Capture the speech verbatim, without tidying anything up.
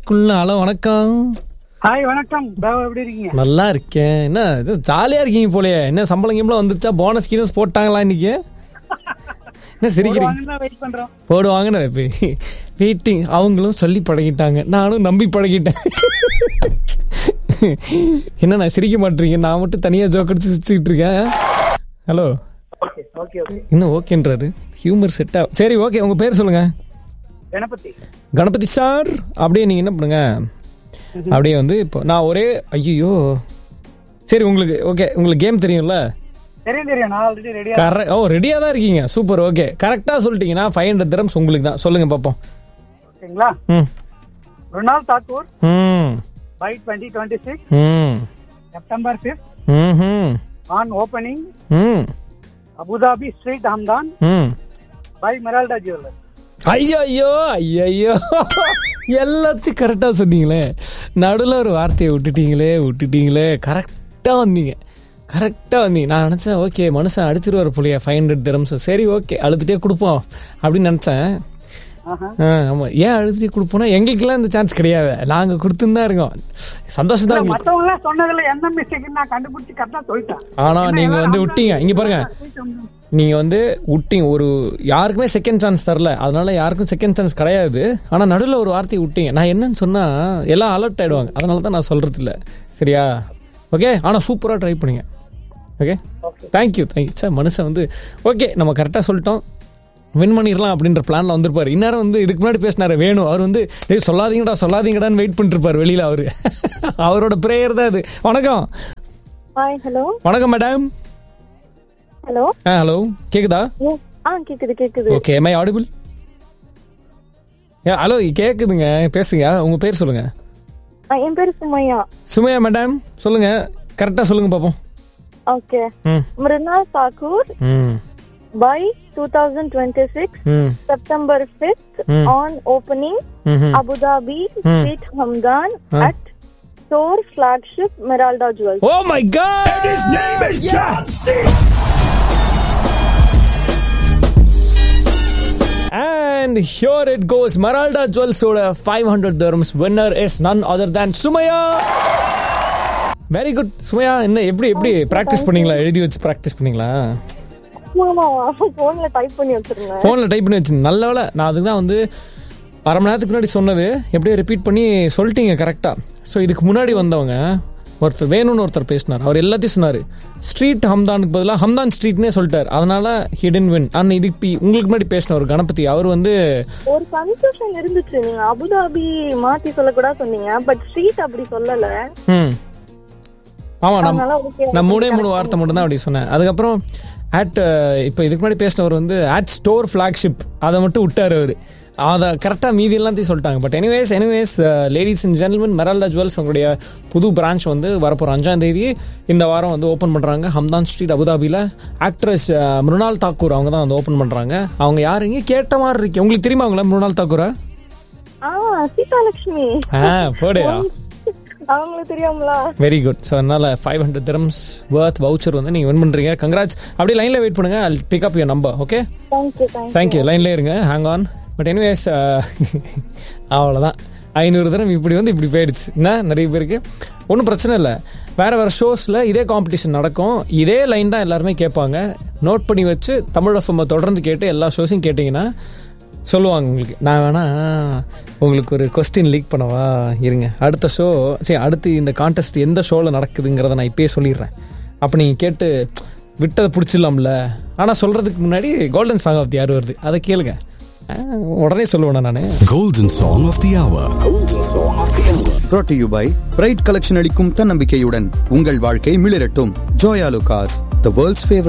வணக்குள்ள hello வணக்கம். Hi வணக்கம். எப்படி இருக்கீங்க? நல்லா இருக்கேன். என்ன இது ஜாலியா இருக்கீங்க போலயே. என்ன சம்பளம் கிம்பளம் வந்துருச்சா? போனஸ் கீனஸ் போட்டாங்களா இன்னைக்கு? என்ன சிரிக்கிறீங்க? வெயிட் பண்றோம். போடுவாங்கன்னு வெயிட்டிங். அவங்களும் சொல்லி பழகிட்டாங்க, நானும் நம்பி பழகிட்டேன். என்ன நான் சிரிக்க மாட்டீங்க, நான் மட்டும் தனியா ஜோக் அடிச்சு சிரிச்சுக்கிட்டு இருக்கேன். ஹலோ இன்னும் ஓகேன்றாரு, ஹியூமர் செட்டா. சரி ஓகே, உங்க பேர் சொல்லுங்க. கணபதி. கணபதி சார். அப்படியே நீங்க என்ன பண்ணுங்க, அப்படியே வந்து இப்போ நான் ஒரே ஐயோ சரி உங்களுக்கு ஓகே, உங்களுக்கு கேம் தெரியும்ல? தெரியும் தெரியும், நான் ஆல்ரெடி ரெடியா. கரெக்ட். ஓ ரெடியா தான் இருக்கீங்க, சூப்பர். ஓகே கரெக்டா சொல்லிட்டீங்கன்னா ஃபைவ் ஹண்ட்ரட் திரம்ஸ் உங்களுக்கு தான். சொல்லுங்க பாப்போம். ஓகேங்களா? ம். ரொனால்ட் தாக்கூர் ம் by twenty twenty-six ம் September fifth ம் on opening ம் Abu Dhabi Street Hamdan ம் by Meralda Jewelers. ஐயோ ஐயோ ஐயோ எல்லாத்தையும் கரெக்டா சொன்னீங்களே, நடுவில் ஒரு வார்த்தையை விட்டுட்டீங்களே விட்டுட்டீங்களே கரெக்டா வந்தீங்க, கரெக்டா வந்தீங்க. நான் நினைச்சேன் ஓகே மனுஷன் அடிச்சிருவார் போலியா ஃபைவ் ஹண்ட்ரட் திரம்ஸ், சரி ஓகே அழுதுட்டே கொடுப்போம் அப்படின்னு நினைச்சேன். ஆமா, ஏன் அழுதுட்டே கொடுப்போம்னா எங்களுக்கெல்லாம் இந்த சான்ஸ் கிடையாது, நாங்க கொடுத்துன்னு தான் இருக்கோம். சந்தோஷம் தான். மத்தவங்க சொன்னதுல என்ன மிஸ்டேக் நான் கண்டுபிடிச்சு கரெக்டா சொல்லிட்டேன். ஆனா நீங்க வந்து விட்டீங்க. இங்க பாருங்க, நீங்க வந்து விட்டீங்க, ஒரு யாருக்குமே செகண்ட் சான்ஸ் தரல, அதனால யாருக்கும் செகண்ட் சான்ஸ் கிடையாது. ஆனா நடுவில் ஒரு வார்த்தையை விட்டீங்க. நான் என்னன்னு சொன்னா எல்லாம் அலர்ட் ஆயிடுவாங்க, அதனால தான் நான் சொல்றது இல்லை. சரியா? ஓகே. ஆனா சூப்பரா ட்ரை பண்ணீங்க. Okay thank you thank you sir. மனுஷன் வந்து ஓகே நம்ம கரெக்டா சொல்லிட்டோம், வின் பண்ணிடலாம் அப்படின்ற பிளான்ல வந்திருப்பாரு. இந்நேரம் வந்து இதுக்கு முன்னாடி பேசினாரு வேணும், அவர் வந்து சொல்லாதீங்கடா சொல்லாதீங்கடான்னு வெயிட் பண்ணிட்டு இருப்பாரு வெளியில. அவரு அவரோட பிரேயர் தான் அது. வணக்கம். ஹாய். ஹலோ. வணக்கம் மேடம். ஹலோ. ஆ ஹலோ கேக்குதா? ஆ கேக்குது கேக்குது. Okay, am I audible? Yeah hello கேக்குதுங்க, பேசுங்க. உங்க பேர் சொல்லுங்க. என் பேர் சுமையா. சுமையா மேடம் சொல்லுங்க, கரெக்டா சொல்லுங்க பாப்போம். Okay. Mrunal Thakur by twenty twenty-six September fifth on opening Abu Dhabi Street Hamdan at store flagship Meralda Jewels. Oh my god, and his name is John C. And here it goes. Meralda Jewels oda five hundred dirhams winner is none other than Sumaya. Very good Sumaya. என்ன எப்படி எப்படி practice பண்ணீங்களா? எழுதி வச்சு practice பண்ணீங்களா? போன்ல type பண்ணி வச்சிருந்தேன். போன்ல டைப் பண்ணி வச்சிருந்தேன். நல்ல வேளை, நான் அதுக்கு தான் வந்து அரை மணி நேரத்துக்கு முன்னாடி சொன்னது எப்படியோ ரிப்பீட் பண்ணி சொல்லிட்டீங்க கரெக்டா. ஸோ இதுக்கு முன்னாடி வந்தவங்க ஒருத்தர் வேணும்னு ஒருத்தர் பேசினார், அவர் எல்லாத்தையும் சொன்னார். ஸ்ட்ரீட் ஹம்தானுக்கு பதிலாக ஹம்தான் ஸ்ட்ரீட்னே சொல்லிட்டார், அதனால ஹி டிட்ன்ட் வின். ஆனால் இதுக்கு உங்களுக்கு முன்னாடி பேசின ஒரு கணபதி, அவர் வந்து ஒரு கன்ஃபியூஷன் இருந்துச்சு. நீங்க அபுதாபி மாத்தி சொல்லக்கூடாது சொன்னீங்க, பட் ஸ்ட்ரீட் அப்படி சொல்லல. ம் ஆமா, நம்ம நான் மூணே மூணு வார்த்தை மட்டும் தான் அப்படி சொன்னேன். அதுக்கப்புறம் ஆட் இப்போ இதுக்கு முன்னாடி பேசினவர் வந்து ஆட் ஸ்டோர் ஃப்ளாக்ஷிப் அதை மட்டும் விட்டார் அவர். அதை கரெக்டாக மீதி எல்லாத்தையும் சொல்லிட்டாங்க. But anyways anyways ladies and gentleman, Meralda jewels உங்களுடைய புது பிரான்ச் வந்து வரப்போகிற அஞ்சாம் தேதி இந்த வாரம் வந்து ஓப்பன் பண்ணுறாங்க ஹம்தான் ஸ்ட்ரீட் அபுதாபியில். ஆக்ட்ரஸ் மிருனால் தாக்கூர் அவங்க தான் வந்து ஓப்பன் பண்ணுறாங்க. அவங்க யாருங்க கேட்ட மாதிரி இருக்கு, உங்களுக்கு தெரியுமா அவங்கள? மிருனால் தாக்கூரா? சீதாலட்சுமி. ஆ போடையா, அவங்களுக்கு தெரியாமலா? Very good. ஸோ அதனால ஃபைவ் ஹண்ட்ரட் திரம்ஸ் வர்த் வவுச்சர் வந்து நீங்கள் வின் பண்ணுறீங்க. கங்க்ராட்ஸ். அப்படியே லைனில் வெயிட் பண்ணுங்க, ஐ pick up your number. Okay thank you thank you. லைன்லேயே இருங்க, ஹேங் ஆன். பட் எனிவேஸ் அவ்வளோதான், ஐநூறு தினம் இப்படி வந்து இப்படி போயிடுச்சு. என்ன நிறைய பேருக்கு ஒன்றும் பிரச்சனை இல்லை. வேறு வேறு ஷோஸில் இதே காம்படிஷன் நடக்கும், இதே லைன் தான் எல்லாருமே கேட்பாங்க. நோட் பண்ணி வச்சு தமிழ் எஃப்எம் தொடர்ந்து கேட்டு எல்லா ஷோஸையும் கேட்டிங்கன்னா சொல்லுவாங்க உங்களுக்கு. நான் வேணா உங்களுக்கு ஒரு கொஸ்டின் லீக் பண்ணவா? இருங்க, அடுத்த ஷோ சரி அடுத்து இந்த கான்டெஸ்ட் எந்த ஷோவில் நடக்குதுங்கிறத நான் இப்பயே சொல்லிடுறேன். அப்போ நீங்கள் கேட்டு விட்டதை பிடிச்சிடலாம்ல. ஆனால் சொல்கிறதுக்கு முன்னாடி கோல்டன் சாங் ஆஃப் தி யார் வருது, அதை கேளுங்க, உடனே சொல்லுவேன் நான். Golden Song of the Hour. Golden Song of the Hour. Brought to you by Pride Collection அளிக்கும் தன்னம்பிக்கையுடன் உங்கள் வாழ்க்கை மிளிரட்டும். Joya Lucas, the world's favorite